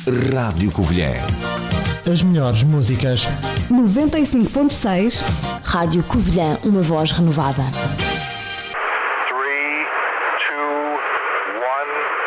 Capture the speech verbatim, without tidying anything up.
Rádio Covilhã. As melhores músicas. noventa e cinco ponto seis. Rádio Covilhã, uma voz renovada. three, two, one.